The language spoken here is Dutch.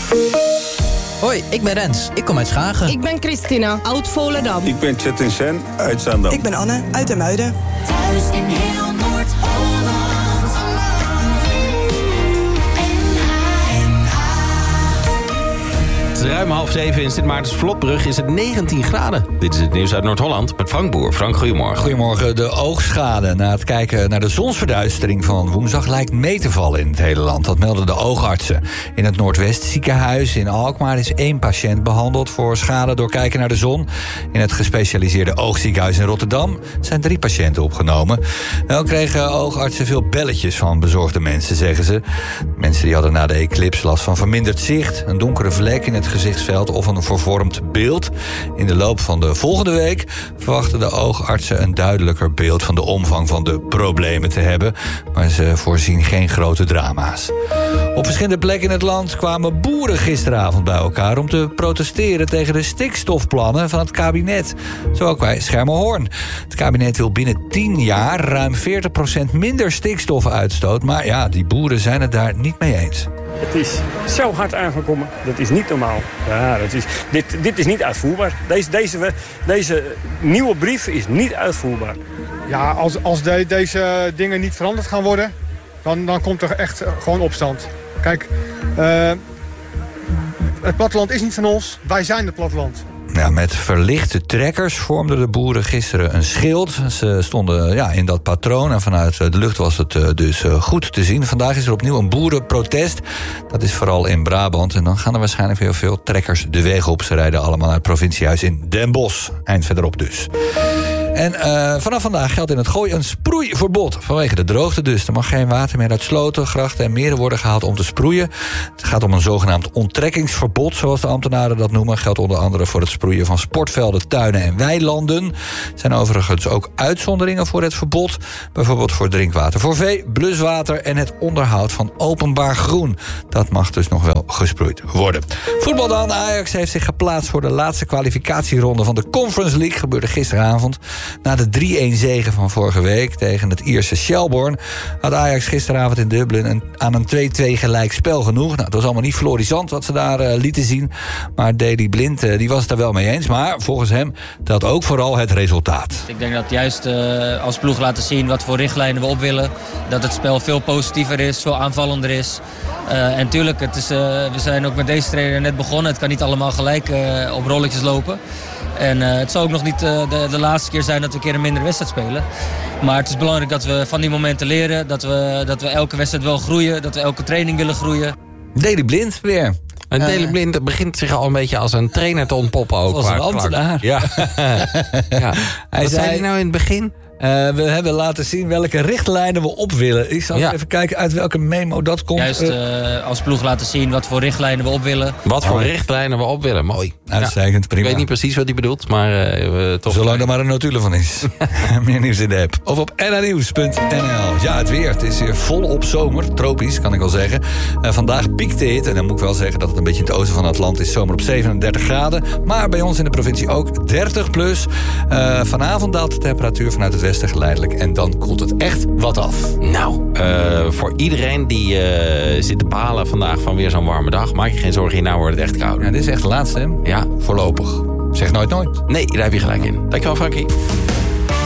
Hoi, ik ben Rens. Ik kom uit Schagen. Ik ben Christina, oud Volendam. Ik ben Chetin Sen uit Zaandam. Ik ben Anne uit IJmuiden. Thuis in heel Noord-Holland. Het is ruim 6:30 in Sint Maartens Vlotbrug is het 19 graden. Dit is het nieuws uit Noord-Holland met Frank Boer. Frank, goedemorgen. Goedemorgen. De oogschade na het kijken naar de zonsverduistering van woensdag lijkt mee te vallen in het hele land. Dat melden de oogartsen. In het Noordwestziekenhuis in Alkmaar is 1 patiënt behandeld voor schade door kijken naar de zon. In het gespecialiseerde oogziekenhuis in Rotterdam zijn 3 patiënten opgenomen. Wel kregen oogartsen veel belletjes van bezorgde mensen, zeggen ze. Mensen die hadden na de eclips last van verminderd zicht, een donkere vlek in het gezichtsveld of een vervormd beeld. In de loop van de volgende week verwachten de oogartsen een duidelijker beeld van de omvang van de problemen te hebben, maar ze voorzien geen grote drama's. Op verschillende plekken in het land kwamen boeren gisteravond bij elkaar om te protesteren tegen de stikstofplannen van het kabinet. Zo ook bij Schermerhorn. Het kabinet wil binnen 10 jaar ruim 40% minder stikstofuitstoot, maar ja, die boeren zijn het daar niet mee eens. Het is zo hard aangekomen, dat is niet normaal. Ja, dit is niet uitvoerbaar. Deze nieuwe brief is niet uitvoerbaar. Ja, als deze dingen niet veranderd gaan worden, dan komt er echt gewoon opstand. Kijk, het platteland is niet van ons, wij zijn het platteland. Ja, met verlichte trekkers vormden de boeren gisteren een schild. Ze stonden in dat patroon en vanuit de lucht was het dus goed te zien. Vandaag is er opnieuw een boerenprotest. Dat is vooral in Brabant. En dan gaan er waarschijnlijk weer veel trekkers de weg op. Ze rijden allemaal naar het provinciehuis in Den Bosch. Eind verderop dus. En vanaf vandaag geldt in het Gooi een sproeiverbod. Vanwege de droogte dus. Er mag geen water meer uit sloten, grachten en meren worden gehaald om te sproeien. Het gaat om een zogenaamd onttrekkingsverbod, zoals de ambtenaren dat noemen. Geldt onder andere voor het sproeien van sportvelden, tuinen en weilanden. Er zijn overigens ook uitzonderingen voor het verbod. Bijvoorbeeld voor drinkwater voor vee, bluswater en het onderhoud van openbaar groen. Dat mag dus nog wel gesproeid worden. Voetbal dan. Ajax heeft zich geplaatst voor de laatste kwalificatieronde van de Conference League. Gebeurde gisteravond. Na de 3-1 zege van vorige week tegen het Ierse Shelbourne had Ajax gisteravond in Dublin aan een 2-2 gelijk spel genoeg. Nou, het was allemaal niet florissant wat ze daar lieten zien. Maar Daley Blind die was het daar wel mee eens. Maar volgens hem telt ook vooral het resultaat. Ik denk dat juist als ploeg laten zien wat voor richtlijnen we op willen. Dat het spel veel positiever is, veel aanvallender is. En tuurlijk, we zijn ook met deze trainer net begonnen. Het kan niet allemaal gelijk op rolletjes lopen. En het zal ook nog niet de laatste keer zijn dat we een keer een mindere wedstrijd spelen. Maar het is belangrijk dat we van die momenten leren. Dat we elke wedstrijd wel groeien. Dat we elke training willen groeien. Daley Blind weer. En Daley Blind begint zich al een beetje als een trainer te ontpoppen ook. Als een ambtenaar. Ja. Ja. Wat zei hij nou in het begin? We hebben laten zien welke richtlijnen we op willen. Ik zal even kijken uit welke memo dat komt. Juist als ploeg laten zien wat voor richtlijnen we op willen. Wat voor richtlijnen we op willen. Mooi. Uitstekend, prima. Ik weet niet precies wat hij bedoelt, maar toch. Zolang er maar een notulen van is. Meer nieuws in de app. Of op nhnieuws.nl. Ja, het weer. Het is weer volop zomer. Tropisch, kan ik wel zeggen. Vandaag piekte het. En dan moet ik wel zeggen dat het een beetje in het oosten van het land is. Zomer op 37 graden. Maar bij ons in de provincie ook 30 plus. Vanavond daalt de temperatuur vanuit het westen geleidelijk. En dan koelt het echt wat af. Nou, voor iedereen die zit te balen vandaag van weer zo'n warme dag. Maak je geen zorgen, hierna wordt het echt koud. Ja, dit is echt de laatste, hè? Ja. Voorlopig. Zeg nooit nooit. Nee, daar heb je gelijk in. Dankjewel, Frankie.